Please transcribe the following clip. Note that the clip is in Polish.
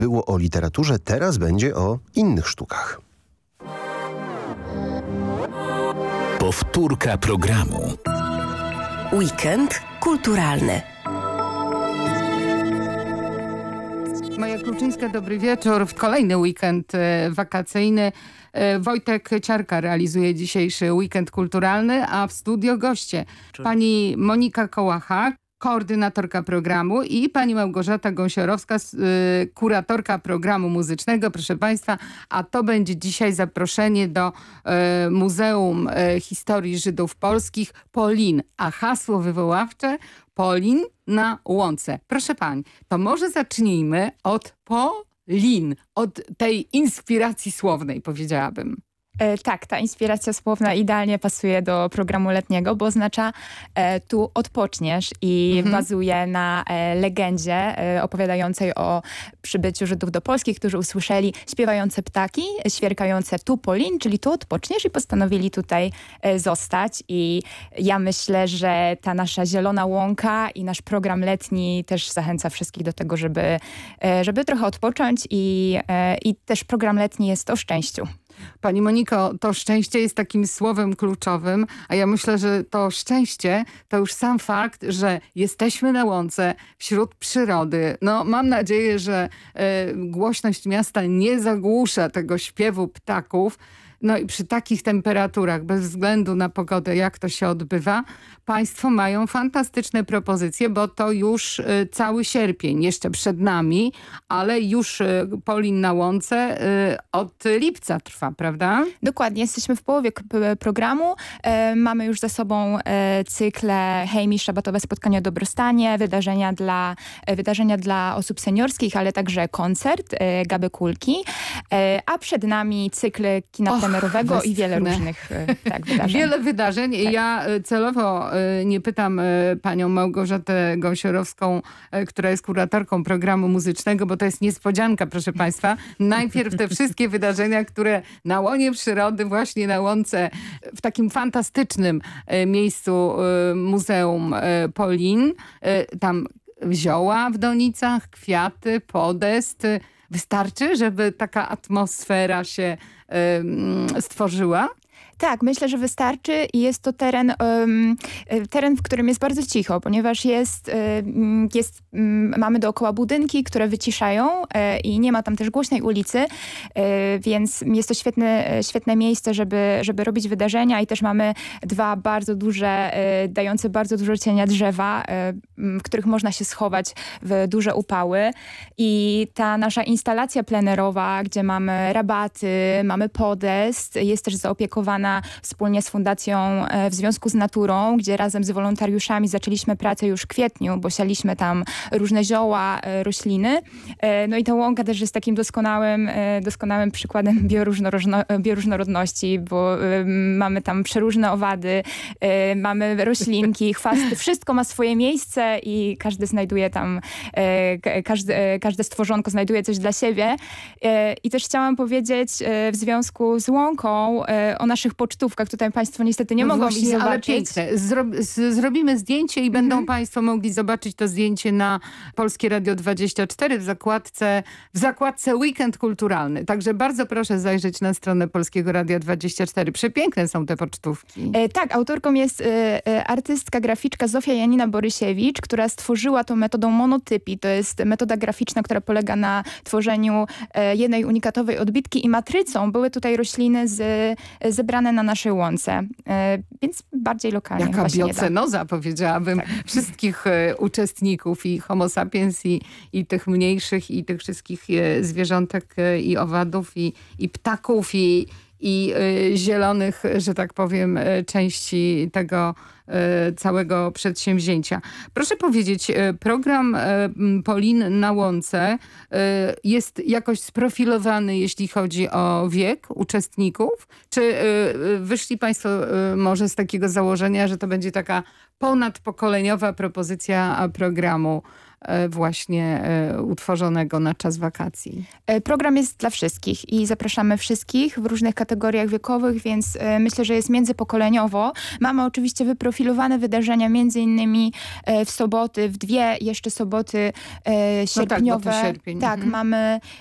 Było o literaturze, teraz będzie o innych sztukach. Powtórka programu. Weekend kulturalny. Maja Kluczyńska, dobry wieczór. W kolejny weekend wakacyjny Wojtek Ciarka realizuje dzisiejszy weekend kulturalny, a w studio goście pani Monika Kołacha, koordynatorka programu, i pani Małgorzata Gąsiorowska, kuratorka programu muzycznego. Proszę państwa, a to będzie dzisiaj zaproszenie do Muzeum Historii Żydów Polskich Polin, a hasło wywoławcze Polin na łące. Proszę pani, to może zacznijmy od Polin, od tej inspiracji słownej, powiedziałabym. Tak, ta inspiracja słowna idealnie pasuje do programu letniego, bo oznacza tu odpoczniesz i bazuje na legendzie opowiadającej o przybyciu Żydów do Polski, którzy usłyszeli śpiewające ptaki, świerkające tu Polin, czyli tu odpoczniesz, i postanowili tutaj zostać. I ja myślę, że ta nasza zielona łąka i nasz program letni też zachęca wszystkich do tego, żeby trochę odpocząć, i też program letni jest o szczęściu. Pani Moniko, to szczęście jest takim słowem kluczowym, a ja myślę, że to szczęście to już sam fakt, że jesteśmy na łące wśród przyrody. No, mam nadzieję, że głośność miasta nie zagłusza tego śpiewu ptaków. No i przy takich temperaturach, bez względu na pogodę, jak to się odbywa, państwo mają fantastyczne propozycje, bo to już cały sierpień jeszcze przed nami, ale już Polin na łące od lipca trwa, prawda? Dokładnie, jesteśmy w połowie programu. Mamy już za sobą cykle Hejmi, szabatowe spotkania o dobrostanie, wydarzenia dla osób seniorskich, ale także koncert Gaby Kulki, a przed nami cykl kina plenerowego i wiele różnych wydarzeń. Wiele wydarzeń. Tak. Ja celowo nie pytam panią Małgorzatę Gąsiorowską, która jest kuratorką programu muzycznego, bo to jest niespodzianka, proszę państwa. Najpierw te wszystkie wydarzenia, które na łonie przyrody, właśnie na łące, w takim fantastycznym miejscu Muzeum Polin. Tam zioła w donicach, kwiaty, podest. Wystarczy, żeby taka atmosfera się stworzyła? Tak, myślę, że wystarczy, i jest to teren, w którym jest bardzo cicho, ponieważ mamy dookoła budynki, które wyciszają, i nie ma tam też głośnej ulicy, więc jest to świetne miejsce, żeby robić wydarzenia, i też mamy dwa bardzo duże, dające bardzo dużo cienia drzewa, w których można się schować w duże upały, i ta nasza instalacja plenerowa, gdzie mamy rabaty, mamy podest, jest też zaopiekowana wspólnie z Fundacją W Związku z Naturą, gdzie razem z wolontariuszami zaczęliśmy pracę już w kwietniu, bo sialiśmy tam różne zioła, rośliny. No i ta łąka też jest takim doskonałym przykładem bioróżnorodności, bo mamy tam przeróżne owady, mamy roślinki, chwasty, wszystko ma swoje miejsce i każdy znajduje tam, każde stworzonko znajduje coś dla siebie. I też chciałam powiedzieć w związku z łąką o naszych pocztówkach. Tutaj państwo niestety nie mogą ich zobaczyć. Ale piękne. Zrobimy zdjęcie i będą państwo mogli zobaczyć to zdjęcie na Polskie Radio 24 w zakładce Weekend Kulturalny. Także bardzo proszę zajrzeć na stronę Polskiego Radia 24. Przepiękne są te pocztówki. Tak, autorką jest artystka, graficzka Zofia Janina Borysiewicz, która stworzyła to metodą monotypii. To jest metoda graficzna, która polega na tworzeniu jednej unikatowej odbitki, i matrycą były tutaj rośliny zebrane na naszej łące, więc bardziej lokalnie. Jaka biocenoza, powiedziałabym, tak. Wszystkich uczestników, i homo sapiens, i tych mniejszych, i tych wszystkich zwierzątek, i owadów, i ptaków, i zielonych, że tak powiem, części tego całego przedsięwzięcia. Proszę powiedzieć, program Polin na łące jest jakoś sprofilowany, jeśli chodzi o wiek uczestników? Czy wyszli państwo może z takiego założenia, że to będzie taka ponadpokoleniowa propozycja programu właśnie utworzonego na czas wakacji. Program jest dla wszystkich i zapraszamy wszystkich w różnych kategoriach wiekowych, więc myślę, że jest międzypokoleniowo. Mamy oczywiście wyprofilowane wydarzenia, między innymi w soboty, w 2 jeszcze soboty sierpniowe. No tak, bo to sierpień. Tak, mamy